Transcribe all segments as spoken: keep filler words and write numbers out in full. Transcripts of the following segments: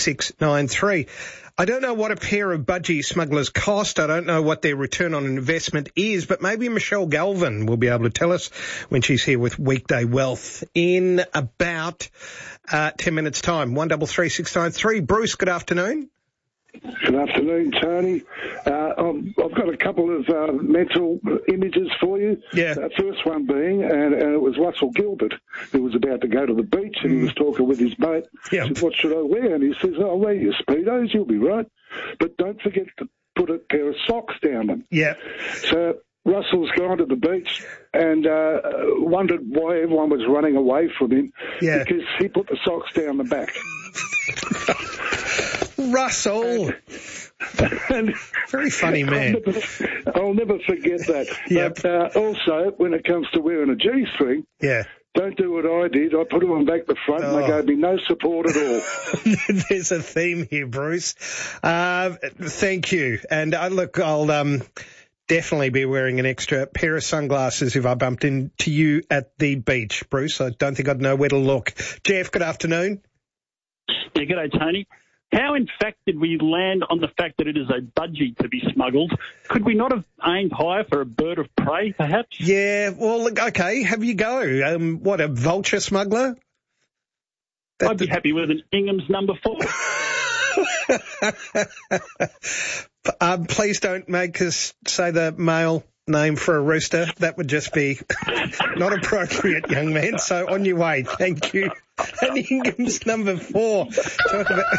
six nine three. I don't know what a pair of budgie smugglers cost. I don't know what their return on investment is, but maybe Michelle Galvin will be able to tell us when she's here with Weekday Wealth in about uh, ten minutes' time. one double three six nine three. Bruce, good afternoon. Good afternoon, Tony. Uh, um, I've got a couple of uh, mental images for you. Yeah. Uh, first one being, and, and it was Russell Gilbert, who was about to go to the beach, and mm. he was talking with his mate. Yep. He said, what should I wear? And he says, oh, wear your Speedos, you'll be right. But don't forget to put a pair of socks down them. Yeah. So Russell's gone to the beach and uh, wondered why everyone was running away from him. Yeah. Because he put the socks down the back. Russell. And very funny man. I'll never, I'll never forget that. Yep. But uh, also, when it comes to wearing a G-string, yeah. don't do what I did. I put them on back the front oh. and they gave me no support at all. There's a theme here, Bruce. Uh, thank you. And uh, look, I'll um, definitely be wearing an extra pair of sunglasses if I bumped into you at the beach, Bruce. I don't think I'd know where to look. Jeff, good afternoon. Yeah, g'day, Tony. How, in fact, did we land on the fact that it is a budgie to be smuggled? Could we not have aimed higher for a bird of prey, perhaps? Yeah, well, look, okay, have you go. Um, what, a vulture smuggler? That I'd be happy with an Ingham's number four. um, please don't make us say the male name for a rooster. That would just be not appropriate, young man. So on your way. Thank you. And Ingham's number four. Talk about...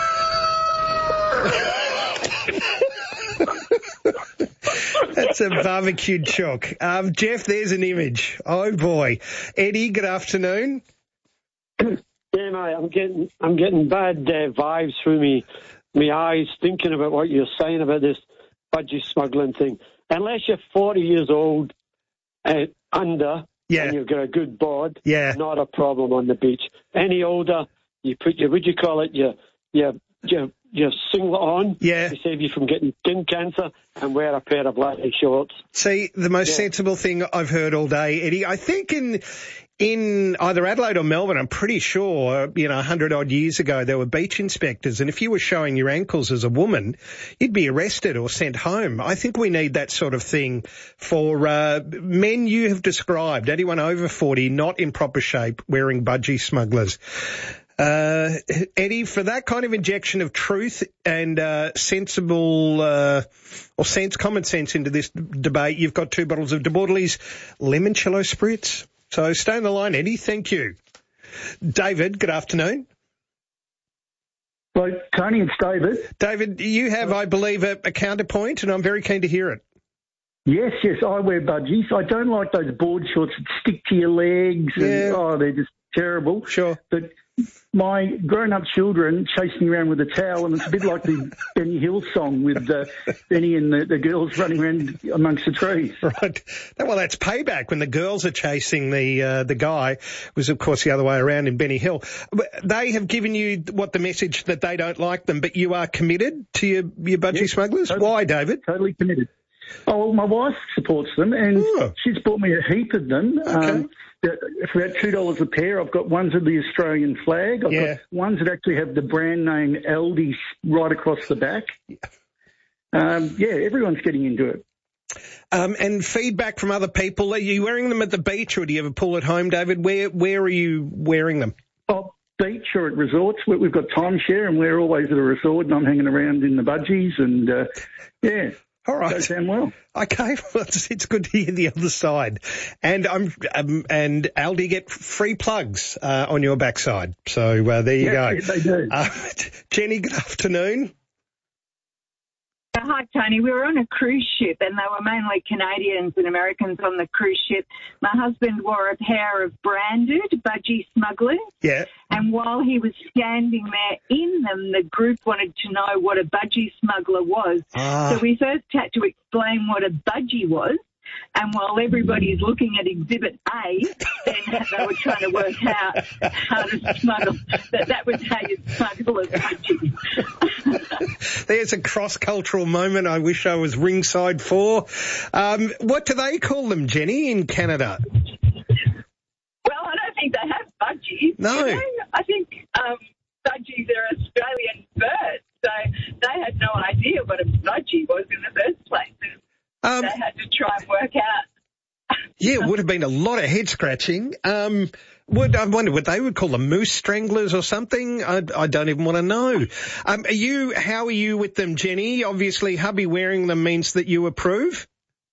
That's a barbecued chook. Um, Jeff, there's an image. Oh boy. Eddie, good afternoon. Yeah, mate, I'm getting I'm getting bad uh, vibes through me me eyes thinking about what you're saying about this budgie smuggling thing. Unless you're forty years old and under, yeah. and you've got a good board, yeah. not a problem on the beach. Any older, you put your, what do you call it, your, your, your, your singlet on yeah. to save you from getting skin cancer, and wear a pair of black shorts. See, the most yeah. sensible thing I've heard all day, Eddie, I think in... In either Adelaide or Melbourne, I'm pretty sure, you know, a hundred odd years ago, there were beach inspectors, and if you were showing your ankles as a woman, you'd be arrested or sent home. I think we need that sort of thing for uh, men you have described, anyone over forty, not in proper shape, wearing budgie smugglers. Uh, Eddie, for that kind of injection of truth and uh, sensible uh, or sense, common sense into this debate, you've got two bottles of De Bordeley's Limoncello Spritz. So stay on the line, Eddie. Thank you. David, good afternoon. Well, Tony, it's David. David, you have, I believe, a, a counterpoint, and I'm very keen to hear it. Yes, yes, I wear budgies. I don't like those board shorts that stick to your legs. And, yeah. Oh, they're just terrible. Sure. But my grown-up children chase me around with a towel, and it's a bit like the Benny Hill song with uh, Benny and the, the girls running around amongst the trees. Right. Well, that's payback. When the girls are chasing the uh, the guy, it was, of course, the other way around in Benny Hill. They have given you what the message that they don't like them, but you are committed to your, your budgie yes, smugglers? Totally, Why, David? Totally committed. Oh, well, my wife supports them, and oh. she's bought me a heap of them. Okay. Um, for about two dollars a pair. I've got ones with the Australian flag. I've yeah. got ones that actually have the brand name Aldi right across the back. Um, yeah, everyone's getting into it. Um, and feedback from other people. Are you wearing them at the beach, or do you ever pull at home, David? Where where are you wearing them? Oh, beach or at resorts. We've got timeshare, and we're always at a resort, and I'm hanging around in the budgies, and uh, yeah. All right. Goes down well. Okay, well, it's, it's good to hear the other side. And I'm um, and Aldi get free plugs uh, on your backside. So uh, there you yeah, go. Yeah, they do. Uh, Jenny, good afternoon. Hi, Tony. We were on a cruise ship, and they were mainly Canadians and Americans on the cruise ship. My husband wore a pair of branded budgie smugglers. Yeah. And while he was standing there in them, the group wanted to know what a budgie smuggler was. Ah. So we first had to explain what a budgie was. And while everybody's looking at Exhibit A, then they were trying to work out how to smuggle. That that was how you smuggle a budgie. There's a cross-cultural moment I wish I was ringside for. Um, what do they call them, Jenny, in Canada? Well, I don't think they have budgies. No. You know? I think um, budgies are Australian Yeah, it would have been a lot of head scratching. Um, would I wonder what they would call them, moose stranglers or something? I, I don't even want to know. Um, are you? How are you with them, Jenny? Obviously, hubby wearing them means that you approve.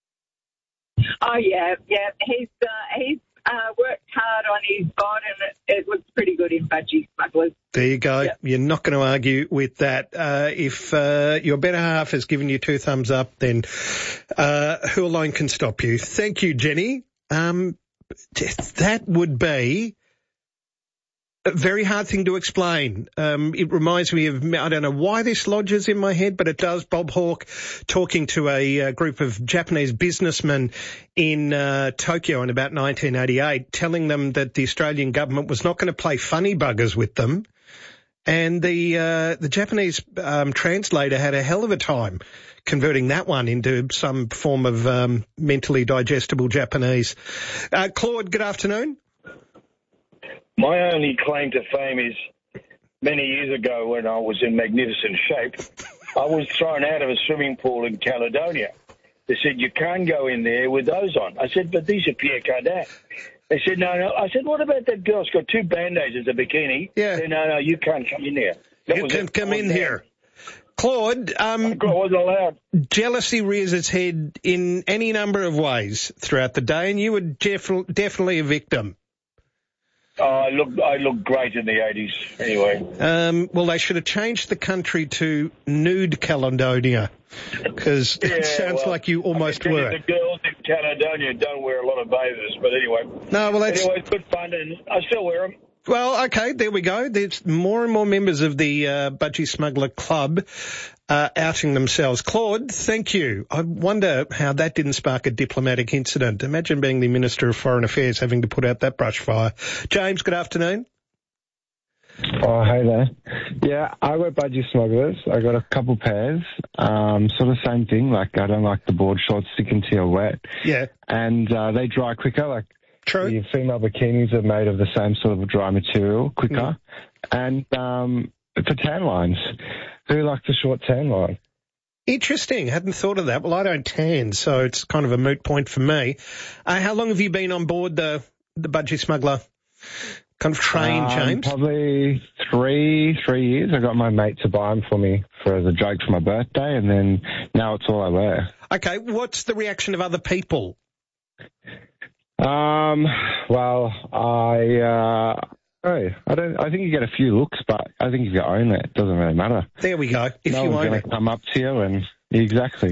Oh yeah, yeah. He's uh, he's uh, worked hard on his bod, and it, it looks pretty good in Budgie Smugglers. There you go. Yep. You're not going to argue with that. Uh, if uh, your better half has given you two thumbs up, then uh, who alone can stop you? Thank you, Jenny. Um, that would be a very hard thing to explain. Um, it reminds me of, I don't know why this lodges in my head, but it does. Bob Hawke talking to a, a group of Japanese businessmen in uh, Tokyo in about nineteen eighty-eight, telling them that the Australian government was not going to play funny buggers with them. And the uh, the Japanese um, translator had a hell of a time converting that one into some form of um, mentally digestible Japanese. Uh, Claude, good afternoon. My only claim to fame is many years ago when I was in magnificent shape, I was thrown out of a swimming pool in Caledonia. They said, you can't go in there with those on. I said, but these are Pierre Cardin. They said, no, no. I said, what about that girl? She's got two Band-Aids as a bikini. Yeah. They said, no, no, you can't come in there. That You was can it. come in Down. here. Claude, um, I wasn't allowed. jealousy rears its head in any number of ways throughout the day, and you were def- definitely a victim. Oh, I look, I look great in the eighties anyway. Um, well, they should have changed the country to Nude Caledonia, because Yeah, it sounds well, like you almost I can tell were. you the girls in Caledonia don't wear a lot of bathers, but anyway. No, well, that's... Anyway, it's good fun, and I still wear them. Well, okay, there we go. There's more and more members of the uh, Budgie Smuggler Club uh, outing themselves. Claude, thank you. I wonder how that didn't spark a diplomatic incident. Imagine being the Minister of Foreign Affairs having to put out that brush fire. James, good afternoon. Oh, hey there. Yeah, I wear Budgie Smugglers. I got a couple pairs. Um, sort of same thing. Like, I don't like the board shorts sticking to your wet. Yeah. And uh, they dry quicker. Like, True. the female bikinis are made of the same sort of dry material, quicker. Mm. And um, for tan lines. Who likes the short tan line? Interesting. Hadn't thought of that. Well, I don't tan, so it's kind of a moot point for me. Uh, how long have you been on board the, the Budgie Smuggler kind of train, um, James? Probably three, three years. I got my mate to buy them for me for as a joke for my birthday, and then now it's all I wear. Okay, what's the reaction of other people? Um, well, I, uh, oh, I don't, I think you get a few looks, but I think if you own it, it doesn't really matter. There we go. If no you one's own going it. to come up to you and, exactly.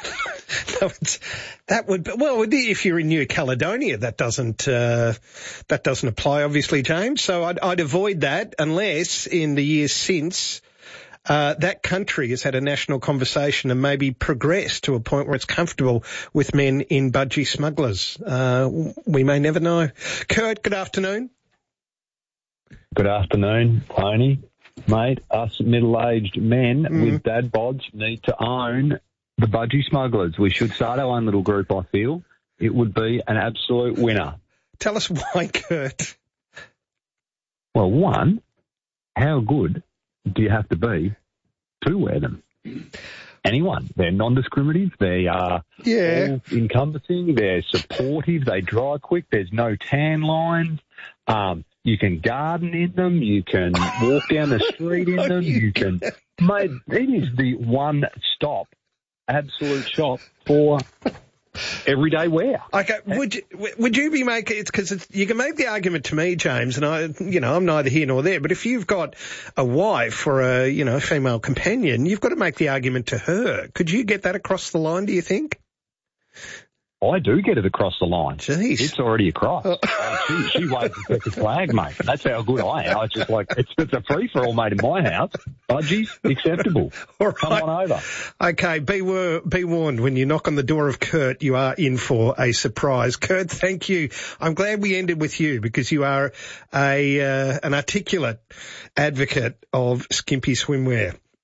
That would, well, if you're in New Caledonia, that doesn't, uh, that doesn't apply, obviously, James. So I'd, I'd avoid that unless in the years since, Uh, that country has had a national conversation and maybe progressed to a point where it's comfortable with men in Budgie Smugglers. Uh, we may never know. Kurt, good afternoon. Good afternoon, Tony. Mate, us middle-aged men Mm. with dad bods need to own the Budgie Smugglers. We should start our own little group, I feel. It would be an absolute winner. Tell us why, Kurt. Well, one, how good do you have to be to wear them? Anyone. They're non-discriminative. They are Yeah. all-encompassing. They're supportive. They dry quick. There's no tan lines. Um, you can garden in them. You can walk down the street in them. You can... Mate, it is the one-stop absolute shop for everyday wear. Okay, would you, would you be making, it's because you can make the argument to me, James, and I, you know, I'm neither here nor there, but if you've got a wife or a, you know, a female companion, you've got to make the argument to her. Could you get that across the line, do you think? I do get it across the line. Jeez. It's already across. Oh. Uh, she, she waves the second flag, mate. That's how good I am. I was just like, it's, it's a free-for-all, mate, in my house. Budgies, acceptable. All right. Come on over. Okay, be, wor- be warned, when you knock on the door of Kurt, you are in for a surprise. Kurt, thank you. I'm glad we ended with you because you are a uh, an articulate advocate of skimpy swimwear.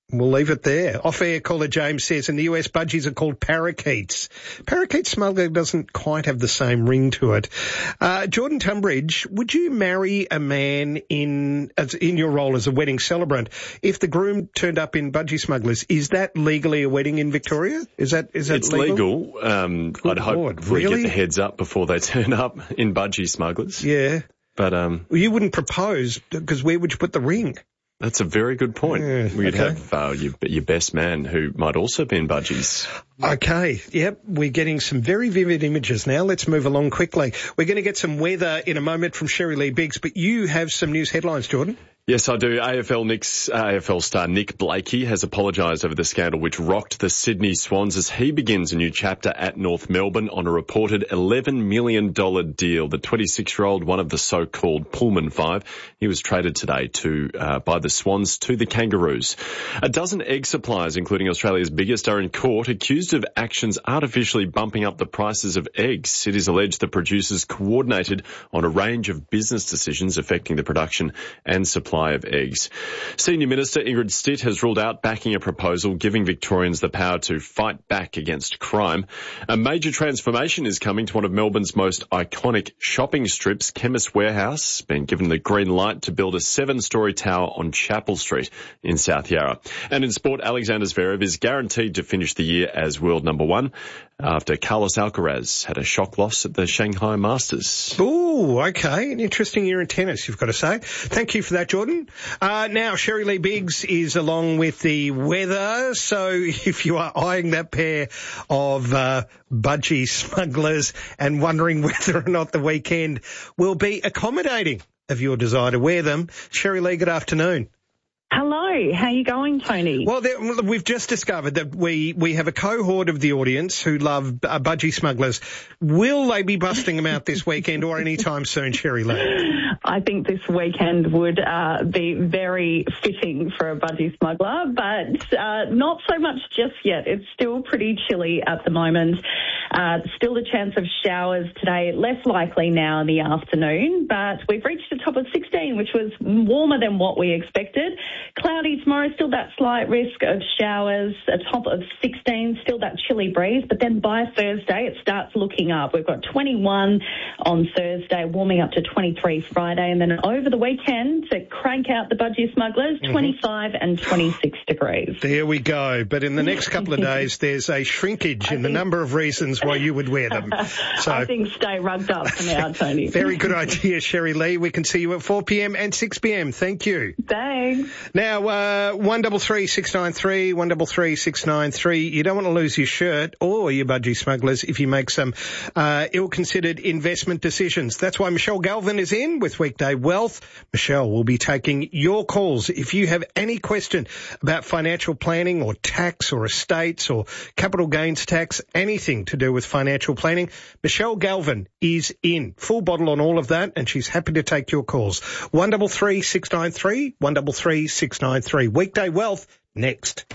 We'll leave it there. Off-air caller James says, in the U S, budgies are called parakeets. Parakeet smuggling doesn't quite have the same ring to it. Uh, Jordan Tunbridge, would you marry a man in as in your role as a wedding celebrant if the groom turned up in budgie smugglers? Is that legally a wedding in Victoria? Is that is that it's legal? legal. Um, I'd hope Lord, we really? get the heads up before they turn up in budgie smugglers. Yeah. But um, well, you wouldn't propose because where would you put the ring? That's a very good point. Yeah, We'd okay. have uh, your, your best man who might also be in budgies. Okay, yep, we're getting some very vivid images now. Let's move along quickly. We're going to get some weather in a moment from Sherry Lee Biggs, but you have some news headlines, Jordan. Yes, I do. A F L Nick's, uh, A F L star Nick Blakey has apologised over the scandal which rocked the Sydney Swans as he begins a new chapter at North Melbourne on a reported eleven million dollars deal. The twenty-six-year-old, one of the so-called Pullman Five, he was traded today to uh, by the Swans to the Kangaroos. A dozen egg suppliers, including Australia's biggest, are in court accused of actions artificially bumping up the prices of eggs. It is alleged the producers coordinated on a range of business decisions affecting the production and supply of eggs. Senior Minister Ingrid Stitt has ruled out backing a proposal giving Victorians the power to fight back against crime. A major transformation is coming to one of Melbourne's most iconic shopping strips. Chemist Warehouse has been given the green light to build a seven-storey tower on Chapel Street in South Yarra. And in sport, Alexander Zverev is guaranteed to finish the year as world number one after Carlos Alcaraz had a shock loss at the Shanghai Masters. Ooh, okay. An interesting year in tennis, you've got to say. Thank you for that, Jordan. Uh, now, Sherry Lee Biggs is along with the weather. So if you are eyeing that pair of uh, budgie smugglers and wondering whether or not the weekend will be accommodating of your desire to wear them, Sherry Lee, good afternoon. Hello, how are you going, Tony? Well, there, we've just discovered that we, we have a cohort of the audience who love uh, budgie smugglers. Will they be busting them out this weekend or any time soon, Sherry Lee? I think this weekend would uh, be very fitting for a budgie smuggler, but uh, not so much just yet. It's still pretty chilly at the moment. Uh, still a chance of showers today, less likely now in the afternoon, but we've reached a top of sixteen, which was warmer than what we expected. Cloudy tomorrow, still that slight risk of showers, a top of sixteen, still that chilly breeze, but then by Thursday it starts looking up. We've got twenty-one on Thursday, warming up to twenty-three Friday, and then over the weekend to crank out the budgie smugglers, mm-hmm. twenty-five and twenty-six degrees. There we go. But in the next couple of days, there's a shrinkage in the number of reasons why you would wear them. So I think stay rugged up for now, Tony. Very good idea, Sherry Lee. We can see you at four p.m. and six p.m. Thank you. Thanks. Now, uh, one double three six nine three, one double three six nine three. You don't want to lose your shirt or your budgie smugglers if you make some uh, ill-considered investment decisions. That's why Michelle Galvin is in with Weekday Wealth. Michelle will be taking your calls. If you have any question about financial planning or tax or estates or capital gains tax, anything to do with financial planning, Michelle Galvin is in. Full bottle on all of that, and she's happy to take your calls. one double three six nine three, one double three six nine three. Weekday Wealth next.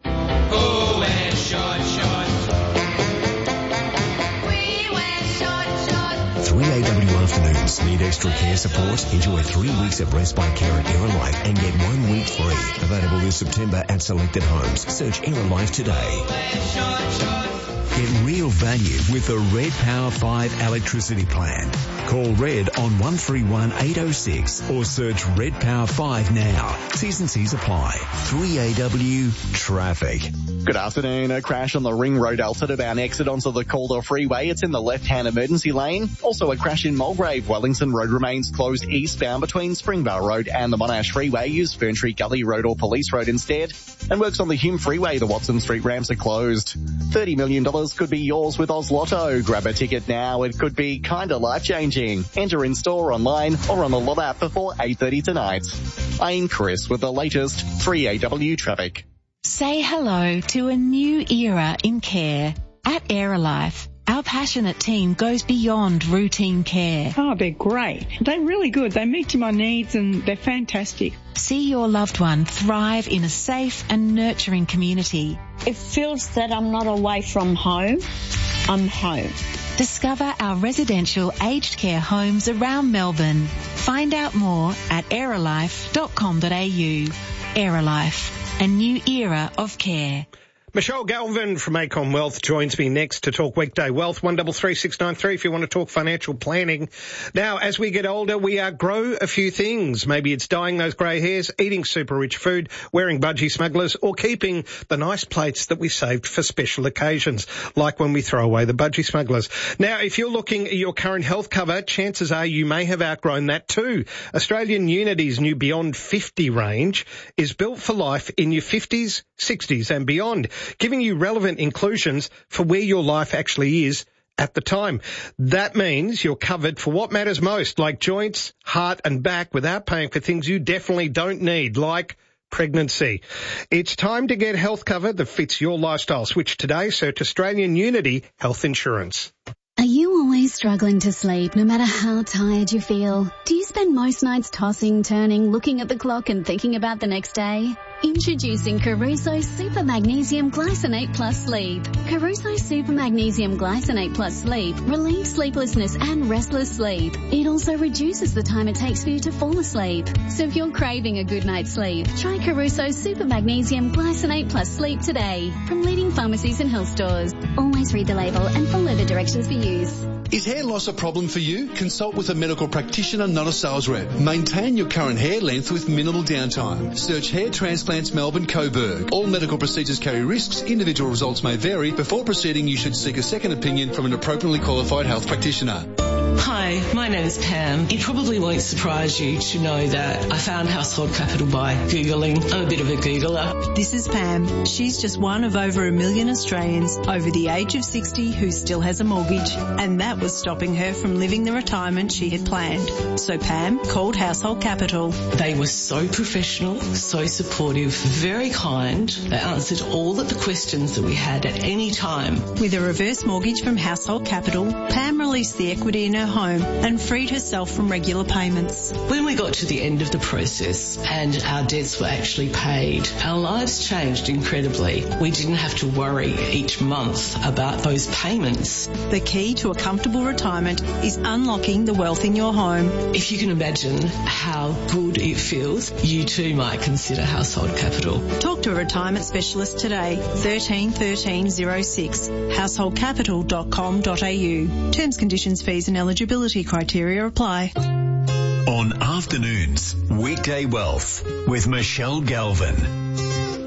Oh, wear short shorts. We wear short shorts. three A W afternoons. Need extra care support? Enjoy three weeks of respite care at Aerolife and get one week free. Available this September at selected homes. Search Aerolife today. Wear short shorts. Get real value with the Red Power five electricity plan. Call Red on one three one eight oh six or search Red Power five now. T's and C's apply. three A W Traffic. Good afternoon. A crash on the Ring Road Altitude-bound exit onto the Calder Freeway. It's in the left-hand emergency lane. Also a crash in Mulgrave. Wellington Road remains closed eastbound between Springvale Road and the Monash Freeway. Use Ferntree Gully Road or Police Road instead. And works on the Hume Freeway. The Watson Street ramps are closed. thirty million dollars could be yours with Oz Lotto. Grab a ticket now. It could be kinda life-changing. Enter in store, online, or on the Lot app before eight thirty tonight. I'm Chris with the latest three A W traffic. Say hello to a new era in care. At Aerolife, our passionate team goes beyond routine care. Oh, they're great. They're really good. They meet my needs and they're fantastic. See your loved one thrive in a safe and nurturing community. It feels that I'm not away from home. I'm home. Discover our residential aged care homes around Melbourne. Find out more at aerolife dot com dot a u. Aerolife. A new era of care. Michelle Galvin from Acon Wealth joins me next to talk weekday wealth. one three three six nine three if you want to talk financial planning. Now, as we get older, we outgrow a few things. Maybe it's dyeing those grey hairs, eating super rich food, wearing budgie smugglers, or keeping the nice plates that we saved for special occasions, like when we throw away the budgie smugglers. Now, if you're looking at your current health cover, chances are you may have outgrown that too. Australian Unity's new Beyond fifty range is built for life in your fifties, sixties and beyond, giving you relevant inclusions for where your life actually is at the time. That means you're covered for what matters most, like joints, heart and back, without paying for things you definitely don't need, like pregnancy. It's time to get health cover that fits your lifestyle. Switch today. Search Australian Unity Health Insurance. Are you always struggling to sleep no matter how tired you feel? Do you spend most nights tossing, turning, looking at the clock and thinking about the next day? Introducing Caruso Super Magnesium Glycinate Plus Sleep. Caruso Super Magnesium Glycinate Plus Sleep relieves sleeplessness and restless sleep. It also reduces the time it takes for you to fall asleep. So if you're craving a good night's sleep, try Caruso Super Magnesium Glycinate Plus Sleep today from leading pharmacies and health stores. Always read the label and follow the directions for use. Is hair loss a problem for you? Consult with a medical practitioner, not a sales rep. Maintain your current hair length with minimal downtime. Search Hair Transplants Melbourne Coburg. All medical procedures carry risks. Individual results may vary. Before proceeding, you should seek a second opinion from an appropriately qualified health practitioner. Hi, my name is Pam. It probably won't surprise you to know that I found Household Capital by Googling. I'm a bit of a Googler. This is Pam. She's just one of over a million Australians over the age of sixty who still has a mortgage, and that was stopping her from living the retirement she had planned. So Pam called Household Capital. They were so professional, so supportive, very kind. They answered all of the questions that we had at any time. With a reverse mortgage from Household Capital, Pam released the equity in her home and freed herself from regular payments. When we got to the end of the process and our debts were actually paid, our lives changed incredibly. We didn't have to worry each month about those payments. The key to a comfortable retirement is unlocking the wealth in your home. If you can imagine how good it feels, you too might consider Household Capital. Talk to a retirement specialist today. thirteen thirteen oh six, household capital dot com dot a u. Terms, conditions, fees and eligibility criteria apply. On Afternoons, Weekday Wealth with Michelle Galvin.